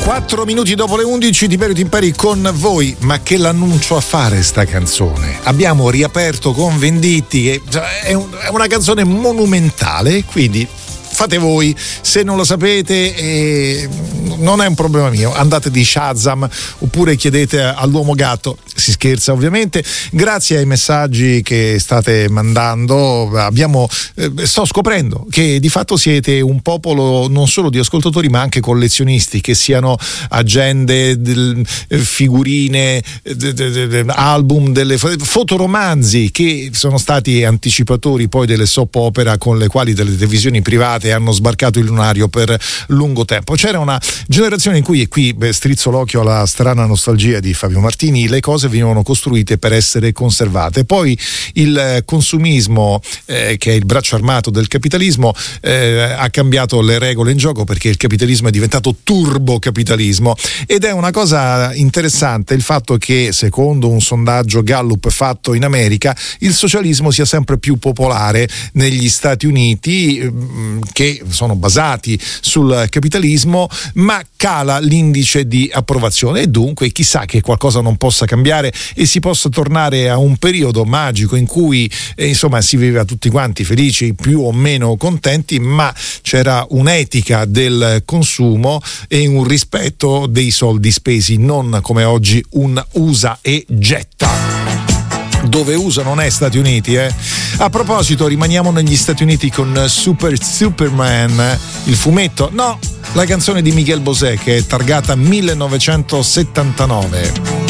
4 minuti dopo le 11, Tiberio Timperi con voi. Ma che l'annuncio a fare sta canzone? Abbiamo riaperto con Venditti, che è una canzone monumentale, quindi fate voi, se non lo sapete non è un problema mio, andate di Shazam oppure chiedete all'uomo gatto, si scherza ovviamente. Grazie ai messaggi che state mandando, sto scoprendo che di fatto siete un popolo non solo di ascoltatori ma anche collezionisti, che siano agende, figurine, album, delle fotoromanzi, che sono stati anticipatori poi delle soap opera con le quali delle televisioni private hanno sbarcato il lunario per lungo tempo. C'era una generazione in cui, e qui strizzo l'occhio alla strana nostalgia di Fabio Martini, le cose venivano costruite per essere conservate. Poi il consumismo, che è il braccio armato del capitalismo, ha cambiato le regole in gioco, perché il capitalismo è diventato turbocapitalismo. Ed è una cosa interessante il fatto che, secondo un sondaggio Gallup fatto in America, il socialismo sia sempre più popolare negli Stati Uniti, che sono basati sul capitalismo, ma cala l'indice di approvazione, e dunque chissà che qualcosa non possa cambiare e si possa tornare a un periodo magico in cui si viveva tutti quanti felici, più o meno contenti, ma c'era un'etica del consumo e un rispetto dei soldi spesi, non come oggi un usa e getta, dove USA non è Stati Uniti. A proposito, rimaniamo negli Stati Uniti con Superman, il fumetto, no, la canzone di Miguel Bosé, che è targata 1979.